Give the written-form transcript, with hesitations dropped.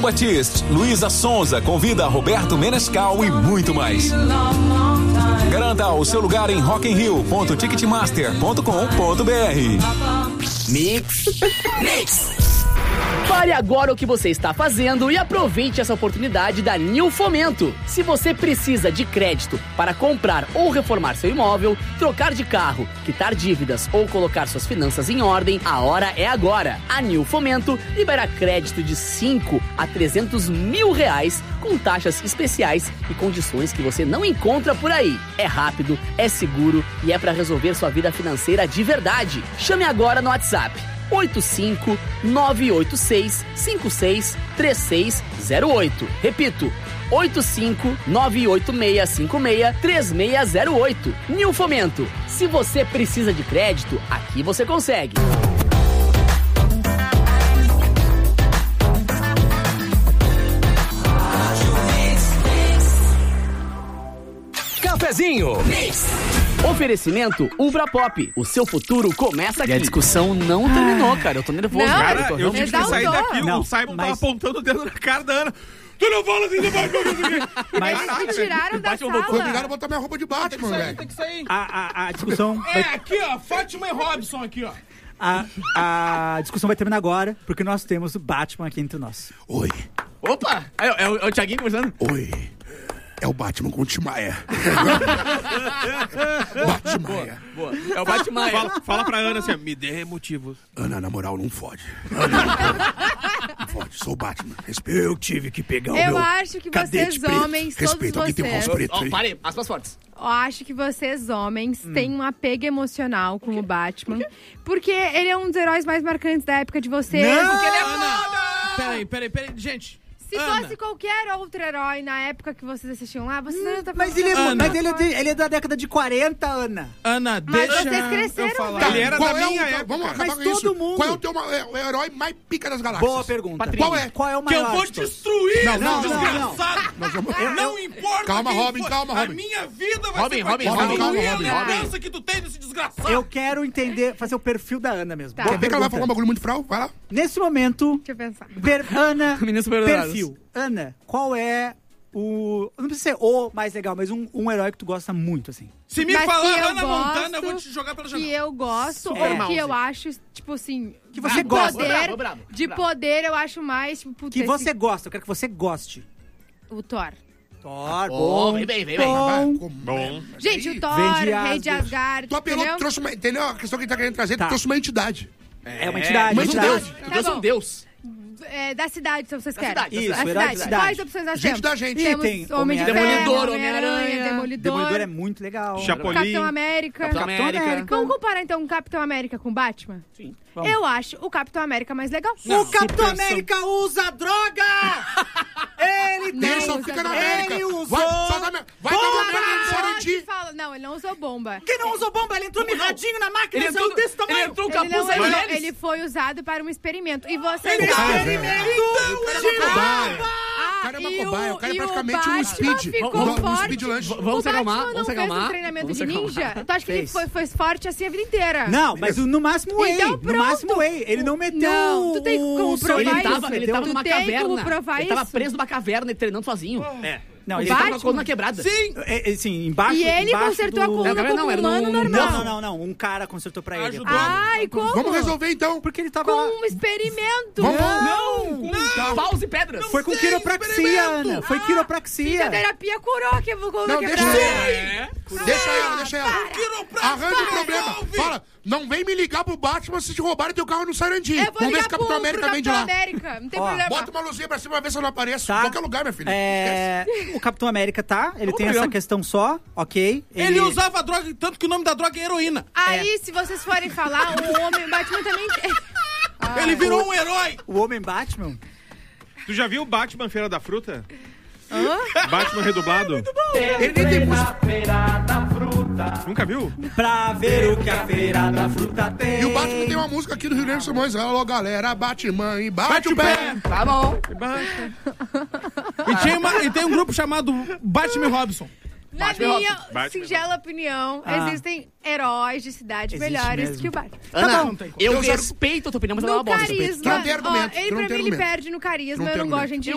Batiste, Luísa Sonza convida Roberto Menescal e muito mais. Garanta o seu lugar em rockinrio.ticketmaster.com.br. Mix. Pare agora o que você está fazendo e aproveite essa oportunidade da Nil Fomento. Se você precisa de crédito para comprar ou reformar seu imóvel, trocar de carro, quitar dívidas ou colocar suas finanças em ordem, a hora é agora. A Nil Fomento libera crédito de 5 a 300 mil reais com taxas especiais e condições que você não encontra por aí. É rápido, é seguro e é para resolver sua vida financeira de verdade. Chame agora no WhatsApp 85-986-563608. Repito, 85-986-563608. Nil Fomento. Se você precisa de crédito, aqui você consegue. Cafezinho. Oferecimento Ubra Pop. O seu futuro começa aqui. E a discussão não terminou, cara. Eu tô nervoso. Não, Cara, eu tive que exaltou. sair daqui, Não, o Simon mas- tava apontando o dedo na cara da Ana. Tu não fala assim do Batman. Mas Eles me tiraram da Foi sala. obrigado a botar minha roupa de Batman, velho. Tem que sair. a discussão... É, aqui, ó. Fátima e Robson aqui, ó. A discussão vai terminar agora, porque nós temos o Batman aqui entre nós. Oi, Opa! É o Thiaguinho conversando? oi. É o Batman com o Tim Maia. Batman. Boa. É o Batman. Fala pra Ana assim, ó, me dê motivos. Ana, na moral, não fode. Ana, não fode, sou o Batman. Respeito. Eu tive que pegar o meu Eu acho que cadete vocês, preto. homens, todos Respeito, alguém tem um vocês... rosto preto aí. Parei, aspas fortes. Eu acho que vocês, homens, têm um apego emocional com o Batman. Porque ele é um dos heróis mais marcantes da época de vocês. Não! Porque ele é Peraí, gente. Se Ana. fosse qualquer outro herói na época que vocês assistiam lá, vocês não iam estar Mas falando ele dessa ele é da década de 40, Ana. Ana, Mas deixa vocês cresceram, eu falar. velho. Ele era Qual da é minha o, época. Vamos acabar Mas com todo isso. mundo- Qual é o teu o herói mais pica das galáxias? Boa pergunta. Qual é? Qual é o Que eu maior vou de todos? destruir Não, esse não, desgraçado. Eu- Não importa Calma, quem Robin, for. calma, A Robin. minha vida vai Robin, ser Robin, pra Robin, destruir calma, a Robin. lembrança que tu tem desse desgraçado. Eu quero entender, fazer o perfil da Ana mesmo. Tá. Boa Quer ver que ela vai pergunta. falar um bagulho muito fral? Vai lá. Nesse momento, Deixa eu pensar. Ana, Meninos superdotados. perfil. Ana, qual é o... Não precisa ser o mais legal, mas um herói que tu gosta muito, assim. Se me Mas que falar eu Ana gosto, Montana, eu vou te jogar pela Que janela. eu gosto, Super ou mouse. que eu acho, tipo assim... Que você de gosta. Poder, Bravo. de poder, eu acho mais, tipo... puta, Que esse- você gosta, eu quero que você goste. O Thor. Thor, Bom, vem bem. Bom. Gente, o Thor, Vem de Rei de Asgard, Tu apelou, entendeu? trouxe uma... Entendeu a questão que ele tá querendo trazer? Tá. Tu trouxe uma entidade. É uma entidade. Uma uma entidade. entidade. Tu trouxe um deus. É, da cidade, se vocês querem. cidade, Isso, da herói cidade. da cidade. Quais opções nós Gente temos? da gente. E Temos tem Homem de Homem-Aranha. Ferro, Demolidor, Homem-Aranha, Demolidor é muito legal. Chapolin. Capitão América. Capitão América. Vamos comparar então o Capitão América com o Batman? Sim. Eu acho o Capitão América mais legal. O Capitão América usa droga! Ele Não, Ele só usa fica na droga. América. Ele usou Vai dar merda no Sarandi. Não, ele não usou bomba. Quem não usou bomba, ele entrou mirradinho na máquina, Ele ele saiu desse tamanho. Ele entrou um Ele, capuz não aí usou, neles. ele foi usado para um experimento. E você Ele sabe- experimento O cara é uma cobaia. O cara é e praticamente o um Batman speed. ficou Um forte. speed lanche. Vamos se O acalmar, Batman vamos se não fez acalmar. um treinamento Vamos de se acalmar. ninja? Tu acha que ele foi forte assim a vida inteira? Não, mas no máximo Whey. Então, no pronto. máximo Whey. Ele não meteu Não, tu tem como o provar Ele isso. tava Tu numa tem caverna. como provar Ele tava isso? preso numa caverna e treinando sozinho. Não, Ele ele tava Batman? com a coluna quebrada. Sim! Sim, embaixo. E ele embaixo consertou a do... coluna Não, como era humano no- normal. Não. Um cara consertou pra ele. Ajudou. Ai, como? Vamos resolver então. Porque ele tava lá. Com um experimento. Vamos. Não! Paus e pedras. Foi com quiropraxia, Ana. Foi quiropraxia. Fisioterapia curou que a coluna Não, quebrada. Deixa ela. Quiropraxia Arranja o problema. resolve. Fala, não vem me ligar pro Batman se te roubarem teu carro no Sarandi. Eu vou Vamos ver ligar se o Capitão América vem de lá. América. Não tem Ó, problema. Bota uma luzinha pra cima pra ver se eu não apareço. Tá. Em qualquer lugar, minha filha. O Capitão América tá, ele tem programa. essa questão só, ok? Ele usava droga, tanto que o nome da droga é heroína. Aí, se vocês forem falar, o homem Batman também... Ele virou um herói. O Homem Batman? Tu já viu Batman Feira da Fruta? Batman redublado? Ele nem tem música. Nunca viu? Pra ver o que a feira da fruta tem. E o Batman tem uma música aqui do Rio Grande do Sul. Mas, alô, galera, Batman e bate o pé. Tá bom. E tem um grupo chamado Batman Robson. Na Batman minha Batman. singela opinião, existem heróis de cidade Existe melhores mesmo. que o Batman. Ana, bom. eu Teus respeito a tua opinião, mas ela é No uma bosta. carisma, Tu não tem argumento, ó, ele tu não pra tem mim ele argumento. perde no Tu carisma, não eu tem não gosto de argumento. gente